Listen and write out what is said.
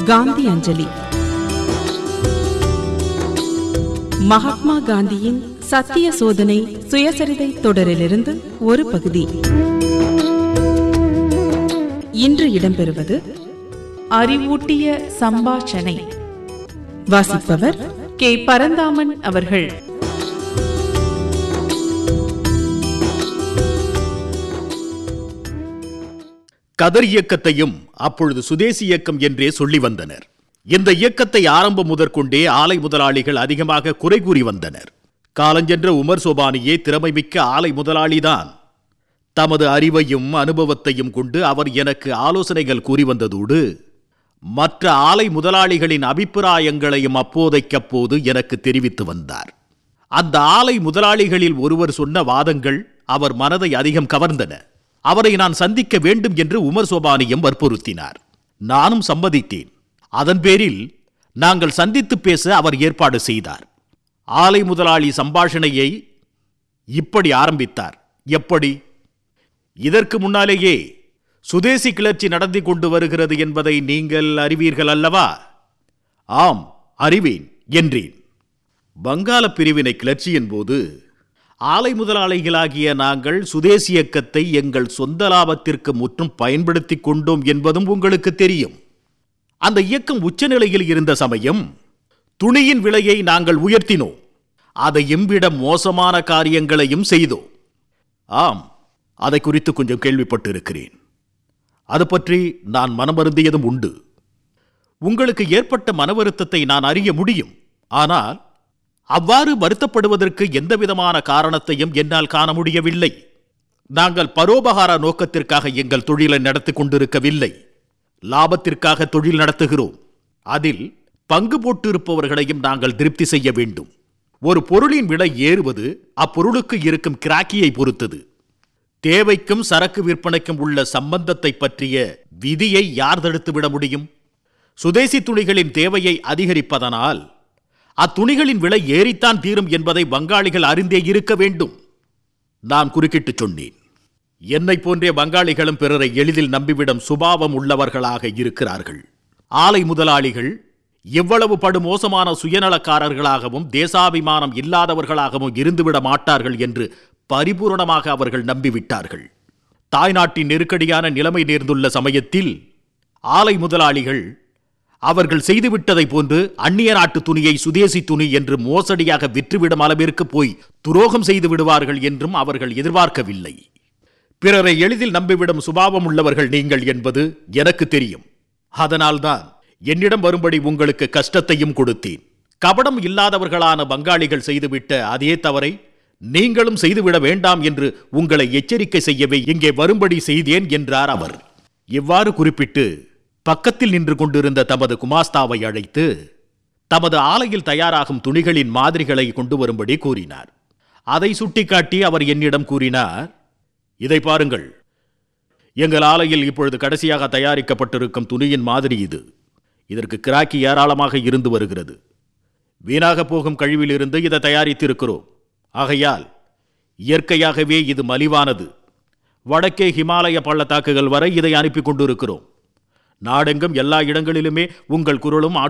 காந்தி அஞ்சலி. மகாத்மா காந்தியின் சத்திய சோதனை சுயசரிதை தொடரிலிருந்து ஒரு பகுதி. இன்று இடம்பெறுவது அறிவூட்டிய சம்பாஷணை. வாசிப்பவர் கே. பரந்தாமன் அவர்கள். கதர் இயக்கத்தையும் அப்பொழுது சுதேசி இயக்கம் என்றே சொல்லி வந்தனர். இந்த இயக்கத்தை ஆரம்பம் முதற்கொண்டே ஆலை முதலாளிகள் அதிகமாக குறை கூறி வந்தனர். காலஞ்சென்ற உமர் சோபானியே திறமைமிக்க ஆலை முதலாளிதான். தமது அறிவையும் அனுபவத்தையும் கொண்டு அவர் எனக்கு ஆலோசனைகள் கூறி வந்ததோடு மற்ற ஆலை முதலாளிகளின் அபிப்பிராயங்களையும் அப்போதைக்கப்போது எனக்கு தெரிவித்து வந்தார். அந்த ஆலை முதலாளிகளில் ஒருவர் சொன்ன வாதங்கள் அவர் மனதை அதிகம் கவர்ந்தன. அவரை நான் சந்திக்க வேண்டும் என்று உமர் சோபானியும் வற்புறுத்தினார். நானும் சம்மதித்தேன். அதன் பேரில் நாங்கள் சந்தித்து பேச அவர் ஏற்பாடு செய்தார். ஆலை முதலாளி சம்பாஷணையை இப்படி ஆரம்பித்தார். எப்படி? இதற்கு முன்னாலேயே சுதேசி கிளர்ச்சி நடந்து கொண்டு வருகிறது என்பதை நீங்கள் அறிவீர்கள் அல்லவா? ஆம், அறிவேன் என்றேன். வங்காள பிரிவினை கிளர்ச்சியின் போது ஆலை முதலாளிகளாகிய நாங்கள் சுதேசி இயக்கத்தை எங்கள் சொந்த லாபத்திற்கு முற்றும் பயன்படுத்தி கொண்டோம் என்பதும் உங்களுக்கு தெரியும். அந்த இயக்கம் உச்சநிலையில் இருந்த சமயம் துணியின் விலையை நாங்கள் உயர்த்தினோம். அதையும் விட மோசமான காரியங்களையும் செய்தோம். ஆம், அதை குறித்து கொஞ்சம் கேள்விப்பட்டிருக்கிறேன். அது பற்றி நான் மனமருந்தியதும் உண்டு. உங்களுக்கு ஏற்பட்ட மன வருத்தத்தை நான் அறிய முடியும். ஆனால் அவ்வாறு வருத்தப்படுவதற்கு எந்தவிதமான காரணத்தையும் என்னால் காண முடியவில்லை. நாங்கள் பரோபகார நோக்கத்திற்காக எங்கள் தொழிலை நடத்தி கொண்டிருக்கவில்லை. லாபத்திற்காக தொழில் நடத்துகிறோம். அதில் பங்கு போட்டிருப்பவர்களையும் நாங்கள் திருப்தி செய்ய வேண்டும். ஒரு பொருளின் விலை ஏறுவது அப்பொருளுக்கு இருக்கும் கிராக்கியை பொறுத்தது. தேவைக்கும் சரக்கு விற்பனைக்கும் உள்ள சம்பந்தத்தை பற்றிய விதியை யார் தடுத்துவிட முடியும்? சுதேசி துணிகளின் தேவையை அதிகரிப்பதனால் அத்துணிகளின் விலை ஏறித்தான் தீரும் என்பதை வங்காளிகள் அறிந்தே இருக்க வேண்டும். நான் குறுக்கிட்டு சொன்னேன். என்னை போன்றே வங்காளிகளும் பிறரை எளிதில் நம்பிவிடும் சுபாவம் உள்ளவர்களாக இருக்கிறார்கள். ஆலை முதலாளிகள் எவ்வளவு படுமோசமான சுயநலக்காரர்களாகவும் தேசாபிமானம் இல்லாதவர்களாகவும் இருந்துவிட மாட்டார்கள் என்று பரிபூரணமாக அவர்கள் நம்பிவிட்டார்கள். தாய்நாட்டின் நெருக்கடியான நிலைமை நேர்ந்துள்ள சமயத்தில் ஆலை முதலாளிகள் அவர்கள் செய்துவிட்டதை போன்று அந்நிய நாட்டு துணியை சுதேசி துணி என்று மோசடியாக விற்றுவிடும் அளவிற்கு போய் துரோகம் செய்து விடுவார்கள் என்றும் அவர்கள் எதிர்பார்க்கவில்லை. பிறரை எளிதில் நம்பிவிடும் சுபாவம் உள்ளவர்கள் நீங்கள் என்பது எனக்கு தெரியும். அதனால்தான் என்னிடம் வரும்படி உங்களுக்கு கஷ்டத்தையும் கொடுத்தேன். கபடம் இல்லாதவர்களான பங்காளிகள் செய்துவிட்ட அதே தவறை நீங்களும் செய்துவிட வேண்டாம் என்று உங்களை எச்சரிக்கை செய்யவே இங்கே வரும்படி செய்தேன் என்றார் அவர். இவ்வாறு குறிப்பிட்டு பக்கத்தில் நின்று கொண்டிருந்த தமது குமாஸ்தாவை அழைத்து தமது ஆலையில் தயாராகும் துணிகளின் மாதிரிகளை கொண்டு வரும்படி கூறினார். அதை சுட்டிக்காட்டி அவர் என்னிடம் கூறினார், இதை பாருங்கள், எங்கள் ஆலையில் இப்பொழுது கடைசியாக தயாரிக்கப்பட்டிருக்கும் துணியின் மாதிரி இது. இதற்கு கிராக்கி ஏராளமாக இருந்து வருகிறது. வீணாக போகும் கழிவிலிருந்து இதை தயாரித்திருக்கிறோம். ஆகையால் இயற்கையாகவே இது மலிவானது. வடக்கே ஹிமாலய பள்ளத்தாக்குகள் வரை இதை அனுப்பி கொண்டிருக்கிறோம். நாடெங்கும் எல்லா இடங்களிலுமே உங்கள் குரலும்